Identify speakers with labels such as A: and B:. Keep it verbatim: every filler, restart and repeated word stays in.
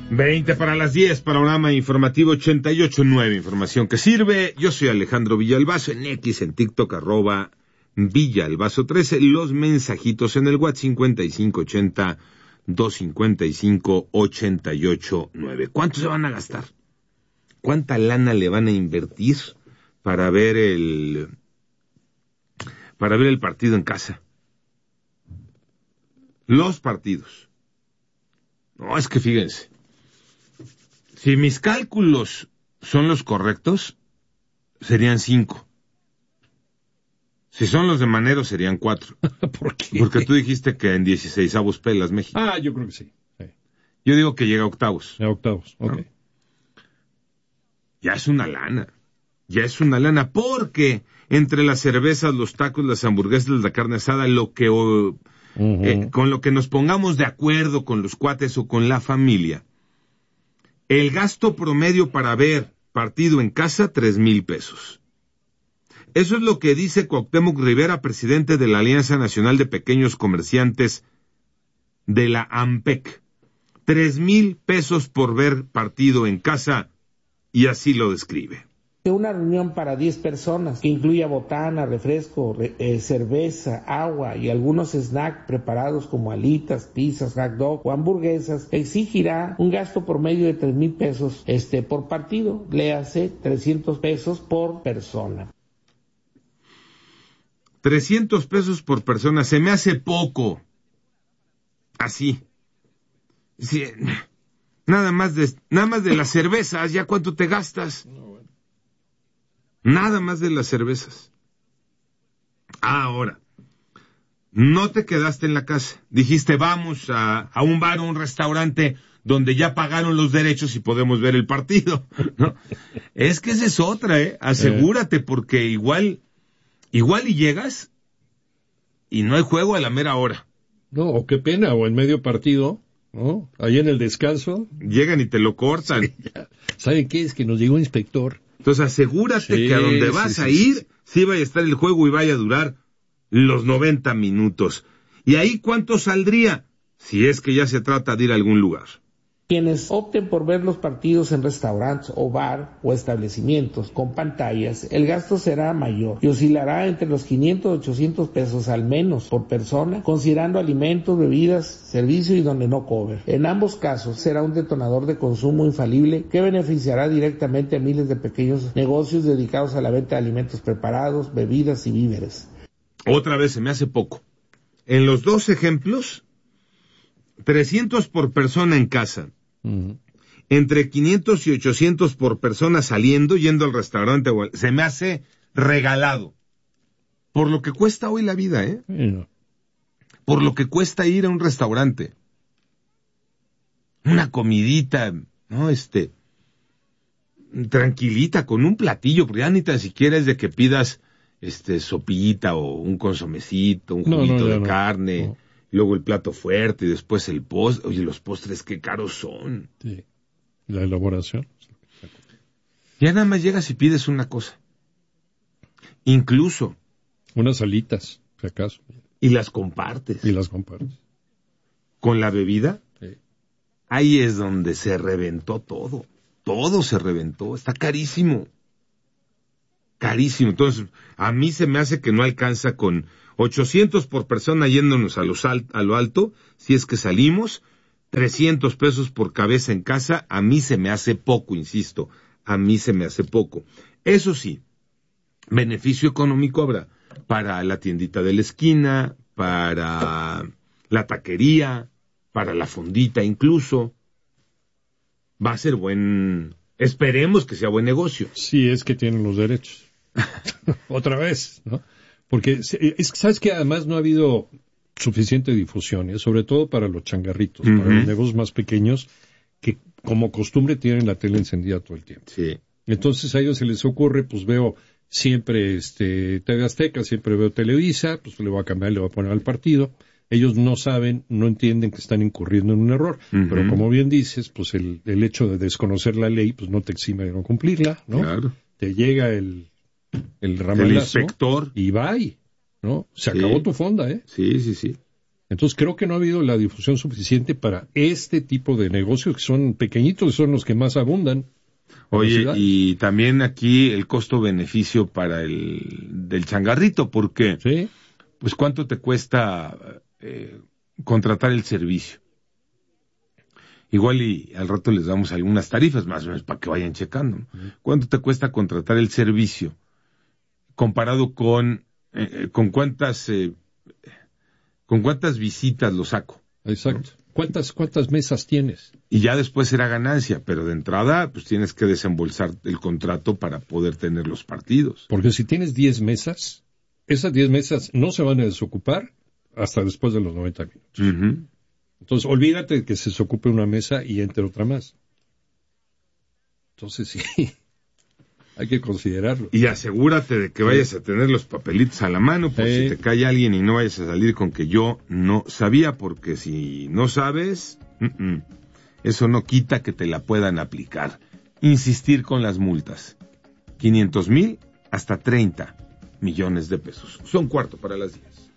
A: veinte para las diez, panorama informativo ochenta y ocho punto nueve, información que sirve. Yo soy Alejandro Villalbazo, en X, en TikTok, arroba Villalbazo trece, los mensajitos en el WhatsApp cincuenta y cinco ochenta, doscientos cincuenta y cinco, ochenta y ocho nueve. ¿Cuánto se van a gastar? ¿Cuánta lana le van a invertir para ver el para ver el partido en casa? Los partidos. No, es que fíjense, si mis cálculos son los correctos, serían cinco. Si son los de Manero, serían cuatro.
B: ¿Por qué?
A: Porque tú dijiste que en dieciseisavos pelas México.
B: Ah, yo creo que sí. sí.
A: Yo digo que llega a octavos.
B: A octavos, ok. ¿No?
A: Ya es una lana. Ya es una lana, porque entre las cervezas, los tacos, las hamburguesas, la carne asada, lo que uh, uh-huh. eh, con lo que nos pongamos de acuerdo con los cuates o con la familia, el gasto promedio para ver partido en casa, tres mil pesos. Eso es lo que dice Cuauhtémoc Rivera, presidente de la Alianza Nacional de Pequeños Comerciantes de la AMPEC. Tres mil pesos por ver partido en casa, y así lo describe.
C: Una reunión para diez personas, que incluya botana, refresco, re, eh, cerveza, agua y algunos snacks preparados como alitas, pizzas, hot dog o hamburguesas, exigirá un gasto promedio de tres mil pesos este, por partido, léase trescientos pesos por persona.
A: trescientos pesos por persona, se me hace poco. Así. Sí, nada más de, nada más de las cervezas, ¿ya cuánto te gastas? Nada más de las cervezas. Ahora, no te quedaste en la casa. Dijiste, vamos a, a un bar o un restaurante donde ya pagaron los derechos y podemos ver el partido, ¿no? Es que esa es otra, ¿eh? Asegúrate, porque igual, igual y llegas y no hay juego a la mera hora.
B: No, o qué pena, o en medio partido, ¿no? Ahí en el descanso.
A: Llegan y te lo cortan.
B: Sí, ¿saben qué? Es que nos llegó un inspector.
A: Entonces asegúrate sí, que a donde vas sí, a ir, sí, sí vaya a estar el juego y vaya a durar los noventa minutos. ¿Y ahí cuánto saldría? Si es que ya se trata de ir a algún lugar.
C: Quienes opten por ver los partidos en restaurantes o bar o establecimientos con pantallas, el gasto será mayor y oscilará entre los quinientos a ochocientos pesos al menos por persona, considerando alimentos, bebidas, servicio y donde no cover. En ambos casos será un detonador de consumo infalible que beneficiará directamente a miles de pequeños negocios dedicados a la venta de alimentos preparados, bebidas y víveres.
A: Otra vez se me hace poco. En los dos ejemplos, trescientos por persona en casa, uh-huh. entre quinientos y ochocientos por persona saliendo, yendo al restaurante, se me hace regalado. Por lo que cuesta hoy la vida, ¿eh? Uh-huh. Por lo que cuesta ir a un restaurante. Una comidita, ¿no? Este, tranquilita, con un platillo, porque ya ni tan siquiera es de que pidas, este, sopita o un consomecito, un juguito no, no, de no, carne. No. Luego el plato fuerte y después el postre. Oye, los postres qué caros son.
B: Sí, la elaboración.
A: Ya nada más llegas y pides una cosa. Incluso.
B: Unas alitas, si acaso.
A: Y las compartes.
B: Y las compartes.
A: Con la bebida.
B: Sí.
A: Ahí es donde se reventó todo. Todo se reventó. Está carísimo. Carísimo. Entonces, a mí se me hace que no alcanza con ochocientos por persona yéndonos a, los al, a lo alto, si es que salimos, trescientos pesos por cabeza en casa, a mí se me hace poco, insisto, a mí se me hace poco. Eso sí, beneficio económico habrá para la tiendita de la esquina, para la taquería, para la fondita incluso. Va a ser buen, esperemos que sea buen negocio.
B: Sí, es que tienen los derechos. Otra vez, ¿no? Porque, es, ¿sabes que además no ha habido suficiente difusión, ¿eh? Sobre todo para los changarritos, uh-huh. para los negocios más pequeños, que como costumbre tienen la tele encendida todo el tiempo.
A: Sí.
B: Entonces a ellos se les ocurre, pues veo siempre este T V Azteca, siempre veo Televisa, pues le voy a cambiar, le voy a poner al partido. Ellos no saben, no entienden que están incurriendo en un error, uh-huh. pero como bien dices, pues el, el hecho de desconocer la ley, pues no te exime de no cumplirla, ¿no?
A: Claro.
B: Te llega el el ramalazo,
A: el inspector
B: y va ahí, ¿no? Se
A: sí.
B: acabó tu fonda, ¿eh?
A: Sí, sí, sí.
B: Entonces creo que no ha habido la difusión suficiente para este tipo de negocios que son pequeñitos, son los que más abundan.
A: Oye, y también aquí el costo-beneficio para el del changarrito, porque
B: ¿Sí?
A: pues cuánto te cuesta eh, contratar el servicio. Igual y al rato les damos algunas tarifas, más o menos, para que vayan checando, ¿no? Uh-huh. ¿Cuánto te cuesta contratar el servicio comparado con eh, con cuántas eh, con cuántas visitas lo saco?
B: Exacto. ¿No? ¿Cuántas cuántas mesas tienes?
A: Y ya después será ganancia, pero de entrada pues tienes que desembolsar el contrato para poder tener los partidos.
B: Porque si tienes diez mesas, esas diez mesas no se van a desocupar hasta después de los noventa minutos.
A: Uh-huh.
B: Entonces, olvídate de que se desocupe una mesa y entre otra más. Entonces, sí, hay que considerarlo.
A: Y asegúrate de que vayas a tener los papelitos a la mano, por sí. Si te cae alguien y no vayas a salir con que yo no sabía, porque si no sabes, uh-uh, eso no quita que te la puedan aplicar. Insistir con las multas. quinientos mil hasta treinta millones de pesos. Son cuarto para las diez.